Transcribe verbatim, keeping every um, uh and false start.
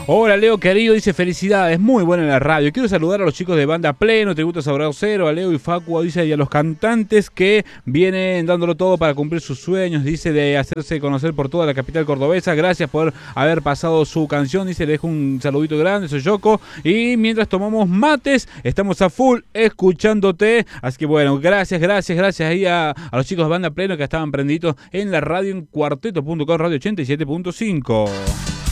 Hola Leo querido, dice felicidades, muy buena la radio. Quiero saludar a los chicos de Banda Pleno, Tributo Sabrado Cero, a Leo y Facua, dice, y a los cantantes que vienen dándolo todo para cumplir sus sueños, dice, de hacerse conocer por toda la capital cordobesa. Gracias por haber pasado su canción, dice, le dejo un saludito grande, soy Yoko. Y mientras tomamos mates, estamos a full escuchándote. Así que bueno, gracias, gracias, gracias ahí a, a los chicos de Banda Pleno que estaban prendidos en la radio en cuarteto punto com, radio ochenta y siete punto cinco.